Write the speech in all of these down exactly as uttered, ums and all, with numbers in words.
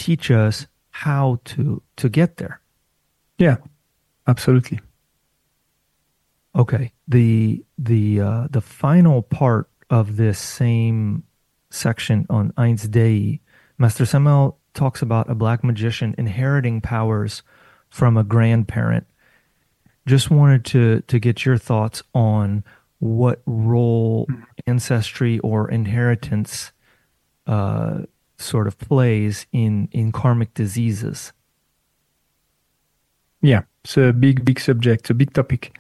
teach us how to to get there. Yeah, absolutely. Okay. The the uh, the final part of this same section on Eins Dei, Master Samael talks about a black magician inheriting powers from a grandparent. Just wanted to to get your thoughts on what role ancestry or inheritance uh, sort of plays in in karmic diseases. Yeah, it's a big, big subject, a big topic.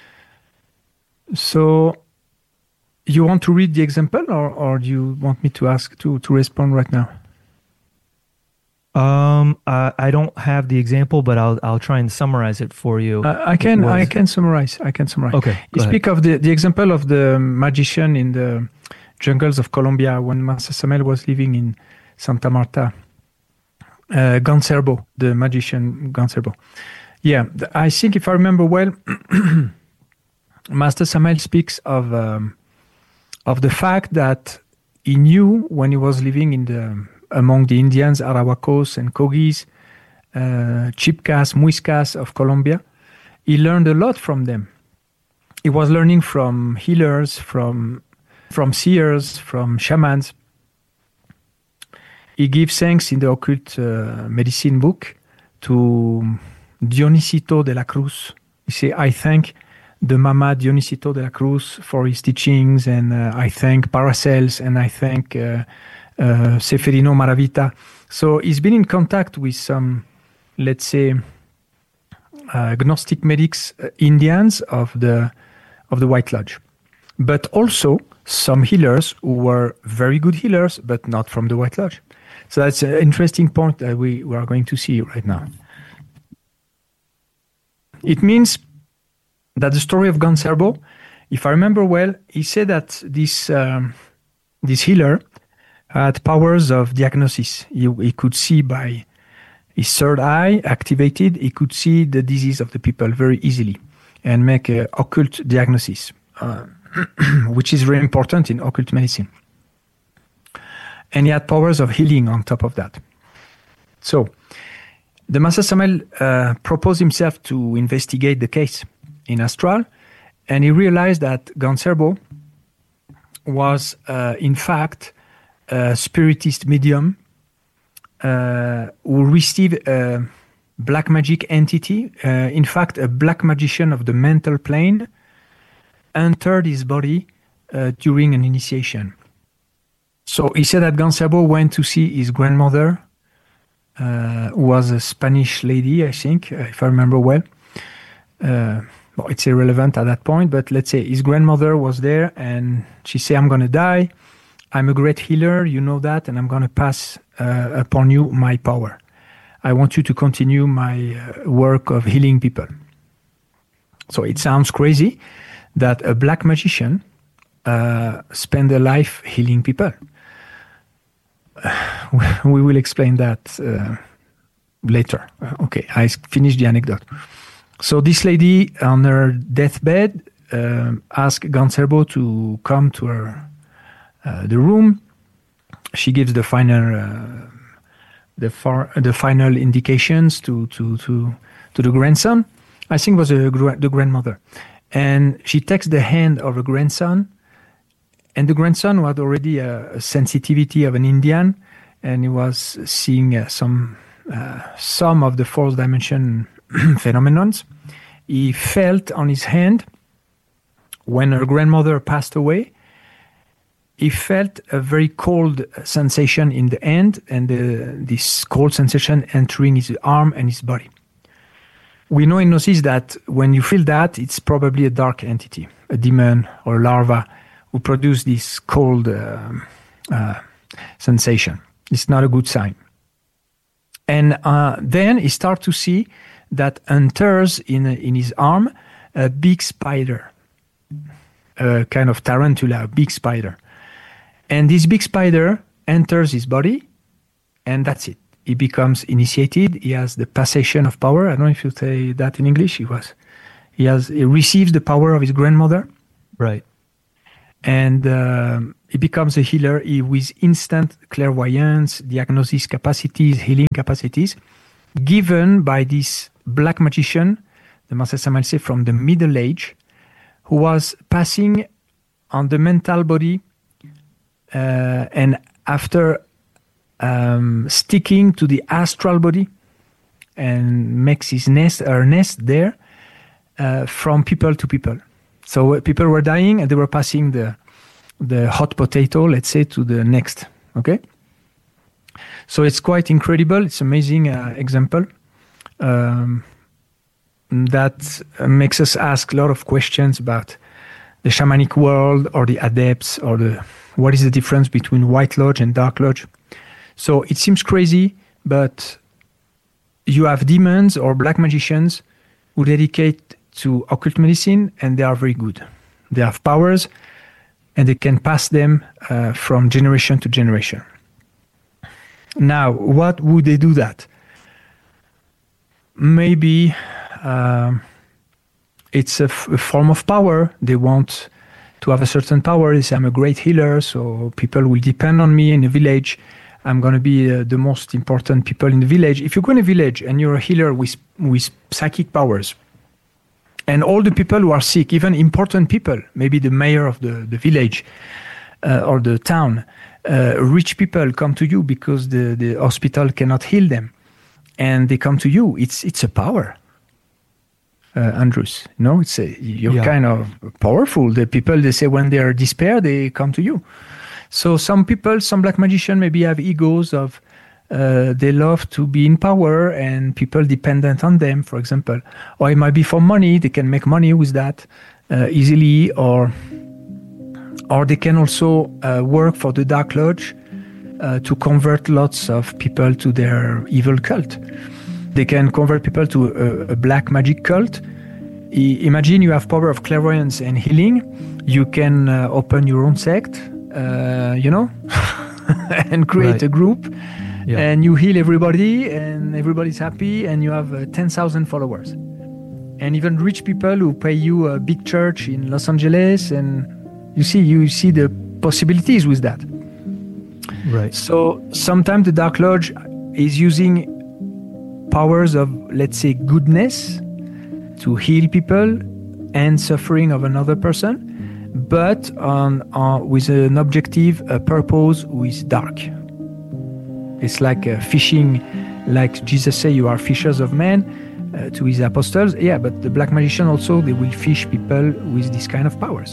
So, you want to read the example, or, or do you want me to ask to, to respond right now? Um, I, I don't have the example, but I'll I'll try and summarize it for you. Uh, I can was, I can summarize. I can summarize. Okay, you speak ahead. of the, the example of the magician in the jungles of Colombia when Master Samael was living in Santa Marta. Uh, Ganserbo, the magician Ganserbo. Yeah, I think if I remember well, Master Samael speaks of um, of the fact that he knew when he was living in the among the Indians, Arawakos and Kogis, uh, Chipkas, Muiscas of Colombia, he learned a lot from them. He was learning from healers, from from seers, from shamans. He gives thanks in the occult uh, medicine book to Dionisito de la Cruz. He say, I thank the Mama Dionisito de la Cruz for his teachings, and uh, I thank Paracels, and I thank uh, uh, Seferino Maravita. So he's been in contact with some, let's say, uh, Gnostic medics, uh, Indians of the of the White Lodge, but also some healers who were very good healers, but not from the White Lodge. So that's an interesting point that we, we are going to see right now. It means that the story of Ganserbo, if I remember well, he said that this um, this healer had powers of diagnosis. He, he could see by his third eye activated, he could see the disease of the people very easily and make an occult diagnosis, uh, which is very important in occult medicine. And he had powers of healing on top of that. So, the Master Samael uh, proposed himself to investigate the case in Astral, and he realized that Ganserbo was, uh, in fact, a spiritist medium uh, who received a black magic entity, uh, in fact, a black magician of the mental plane, entered his body uh, during an initiation. So he said that Ganserbo went to see his grandmother, uh, who was a Spanish lady, I think, uh, if I remember well. Uh, well, it's irrelevant at that point, but let's say his grandmother was there, and she said, I'm going to die. I'm a great healer, you know that, and I'm going to pass uh, upon you my power. I want you to continue my uh, work of healing people. So it sounds crazy that a black magician uh, spend a life healing people. We will explain that uh, later. Uh, okay, I finished the anecdote. So this lady on her deathbed uh, asked Ganserbo to come to her uh, the room. She gives the final uh, the far the final indications to to to to the grandson. I think it was a, the grandmother, and she takes the hand of her grandson. And the grandson had already a, a sensitivity of an Indian, and he was seeing uh, some uh, some of the fourth dimension phenomenons. He felt on his hand when her grandmother passed away. He felt a very cold sensation in the hand, and uh, this cold sensation entering his arm and his body. We know in Gnosis that when you feel that, it's probably a dark entity, a demon or a larva, who produce this cold uh, uh, sensation. It's not a good sign. And uh, then he starts to see that enters in, in his arm a big spider, a kind of tarantula, a big spider. And this big spider enters his body, and that's it. He becomes initiated. He has the passation of power. I don't know if you say that in English. He was, he has, he receives the power of his grandmother. Right. and um, he becomes a healer he, with instant clairvoyance, diagnosis capacities, healing capacities, given by this black magician, the Master Samael said, from the Middle Age, who was passing on the mental body, uh, and after um, sticking to the astral body, and makes his nest, her nest there, uh, from people to people. So uh, people were dying, and they were passing the the hot potato, let's say, to the next. Okay. So it's quite incredible. It's amazing uh, example um, that makes us ask a lot of questions about the shamanic world or the adepts or the what is the difference between White Lodge and Dark Lodge. So it seems crazy, but you have demons or black magicians who dedicate to occult medicine, and they are very good. They have powers, and they can pass them uh, from generation to generation. Now, what would they do that? Maybe um, it's a, f- a form of power. They want to have a certain power. They say, I'm a great healer, so people will depend on me in a village. I'm going to be uh, the most important people in the village. If you go in a village and you're a healer with, with psychic powers, and all the people who are sick, even important people, maybe the mayor of the, the village uh, or the town, uh, rich people come to you because the, the hospital cannot heal them. And they come to you. It's it's a power, uh, Andrews. No, it's a, you're yeah. kind of powerful. The people, they say when they are despair, they come to you. So some people, some black magicians maybe have egos of, Uh, they love to be in power and people dependent on them, for example. Or it might be for money. They can make money with that uh, easily. Or or they can also uh, work for the Dark Lodge uh, to convert lots of people to their evil cult. They can convert people to a, a black magic cult. I, imagine you have power of clairvoyance and healing. You can uh, open your own sect, uh, you know, and create right. a group. Yeah. And you heal everybody, and everybody's happy, and you have uh, ten thousand followers. And even rich people who pay you a big church in Los Angeles, and you see, you see the possibilities with that. Right. So sometimes the Dark Lodge is using powers of, let's say, goodness to heal people and suffering of another person, but on, on with an objective, a purpose with dark. It's like uh, fishing, like Jesus said, you are fishers of men uh, to his apostles. Yeah, but the black magician also, they will fish people with this kind of powers.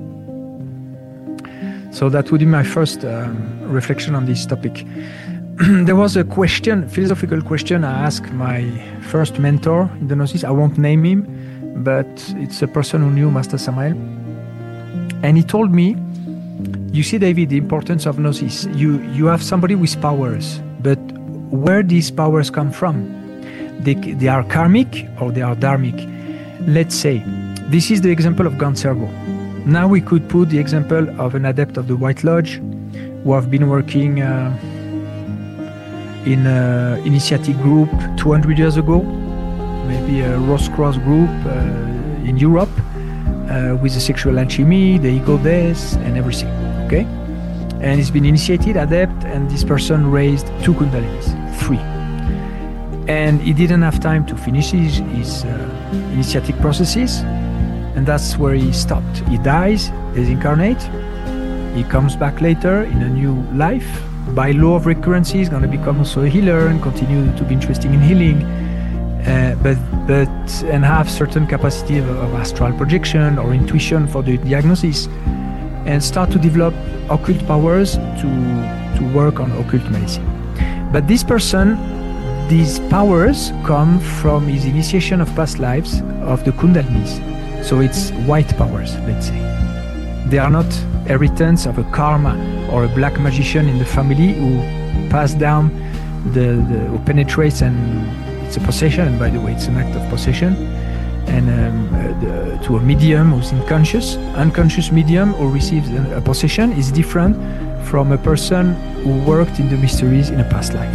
So that would be my first um, reflection on this topic. There was a question, philosophical question I asked my first mentor in the Gnosis. I won't name him, but it's a person who knew Master Samael. And he told me, you see, David, the importance of Gnosis. You you have somebody with powers, but where these powers come from? They, they are karmic or they are dharmic. Let's say, this is the example of Ganserbo. Now we could put the example of an adept of the White Lodge who have been working uh, in an initiatic group two hundred years ago, maybe a Rose Cross group uh, in Europe uh, with the sexual alchemy, the ego death, and everything. Okay, and he's been initiated, adept, and this person raised two kundalinis, three. And he didn't have time to finish his, his uh, initiatic processes, and that's where he stopped. He dies, disincarnate, he comes back later in a new life. By law of recurrency, he's going to become also a healer and continue to be interested in healing, uh, but but and have certain capacity of, of astral projection or intuition for the diagnosis, and start to develop occult powers to to work on occult medicine. But this person, these powers come from his initiation of past lives of the Kundalinis. So it's white powers, let's say. They are not inheritance of a karma or a black magician in the family who pass down the, the who penetrates, and it's a possession, and by the way, it's an act of possession. And um, uh, the, to a medium who's unconscious, unconscious medium who receives a, a possession is different from a person who worked in the mysteries in a past life.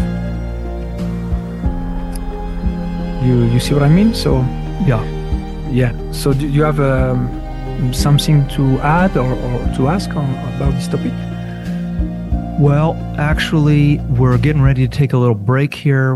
You you see what I mean? So yeah, yeah. So you have um, something to add or, or to ask on, about this topic? Well, actually, we're getting ready to take a little break here.